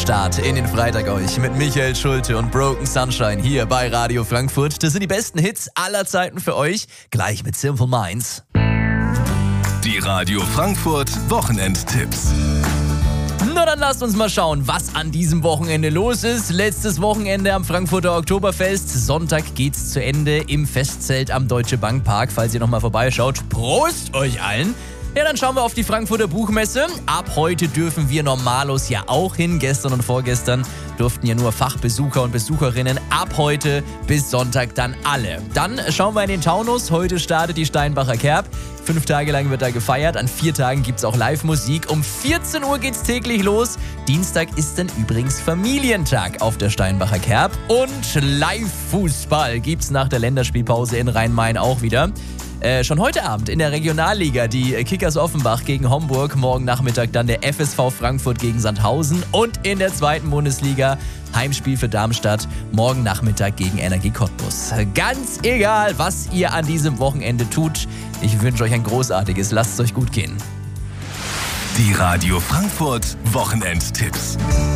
Start in den Freitag euch mit Michael Schulte und Broken Sunshine hier bei Radio Frankfurt. Das sind die besten Hits aller Zeiten für euch, gleich mit Simple Minds. Die Radio Frankfurt Wochenendtipps. Na dann lasst uns mal schauen, was an diesem Wochenende los ist. Letztes Wochenende am Frankfurter Oktoberfest. Sonntag geht's zu Ende im Festzelt am Deutsche Bank Park. Falls ihr nochmal vorbeischaut, Prost euch allen! Ja, dann schauen wir auf die Frankfurter Buchmesse. Ab heute dürfen wir Normalos ja auch hin. Gestern und vorgestern durften ja nur Fachbesucher und Besucherinnen. Ab heute bis Sonntag dann alle. Dann schauen wir in den Taunus. Heute startet die Steinbacher Kerb. 5 Tage lang wird da gefeiert. An 4 Tagen gibt's auch Live-Musik. Um 14 Uhr geht's täglich los. Dienstag ist dann übrigens Familientag auf der Steinbacher Kerb. Und Live-Fußball gibt's nach der Länderspielpause in Rhein-Main auch wieder. Schon heute Abend in der Regionalliga die Kickers Offenbach gegen Homburg, morgen Nachmittag dann der FSV Frankfurt gegen Sandhausen und in der 2. Bundesliga Heimspiel für Darmstadt, morgen Nachmittag gegen Energie Cottbus. Ganz egal, was ihr an diesem Wochenende tut, ich wünsche euch ein großartiges, lasst es euch gut gehen. Die Radio Frankfurt Wochenendtipps.